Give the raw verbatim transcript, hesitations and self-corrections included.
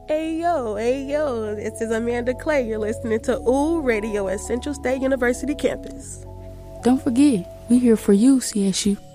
Hey yo, hey yo, this is Amanda Clay. You're listening to Ooh Radio at Central State University campus. Don't forget, we here for you, C S U.